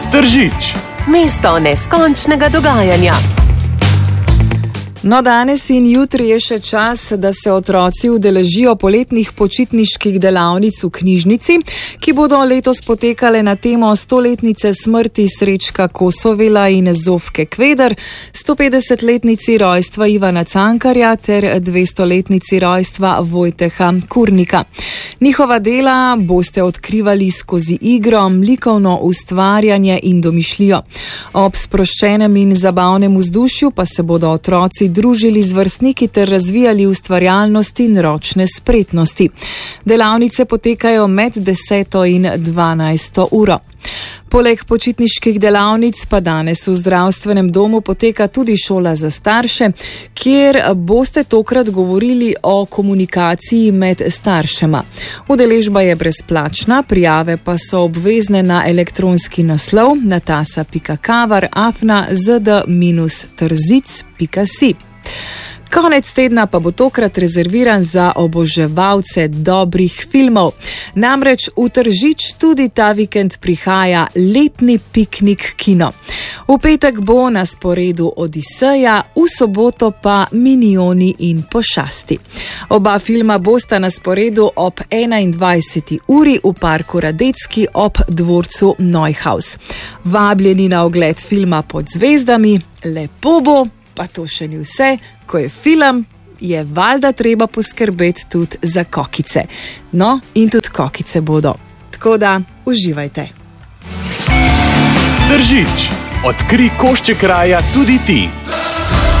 Tržič. Mesto neskončnega dogajanja. No, danes in jutri je še čas, da se otroci udeležijo poletnih počitniških delavnic v knjižnici, ki bodo letos potekale na temo 100-letnice smrti Srečka Kosovela in Zofke Kveder, 150-letnici rojstva Ivana Cankarja ter 200-letnici rojstva Vojteha Kurnika. Njihova dela boste odkrivali skozi igro, likovno ustvarjanje in domišljijo. Ob sproščenem in zabavnem vzdušju pa se bodo otroci družili z vrstniki ter razvijali ustvarjalnost in ročne spretnosti. Delavnice potekajo med 10. in 12. uro. Poleg počitniških delavnic pa danes v zdravstvenem domu poteka tudi šola za starše, kjer boste tokrat govorili o komunikaciji med staršema. Udeležba je brezplačna, prijave pa so obvezne na elektronski naslov natasa.kavar@zd-trzic.si. Konec tedna pa bo tokrat rezerviran za oboževalce dobrih filmov. Namreč v Tržič tudi ta vikend prihaja letni piknik kino. V petek bo na sporedu Odiseja, v soboto pa Minioni in pošasti. Oba filma bosta na sporedu ob 21. uri v parku Radecki ob dvorcu Neuhaus. Vabljeni na ogled filma Pod zvezdami, lepo bo, pa to še ni vse, ko je film, je valjda treba poskrbeti tudi za kokice. No, in tudi kokice bodo. Tako da, uživajte. Tržič. Odkrij košček kraja tudi ti.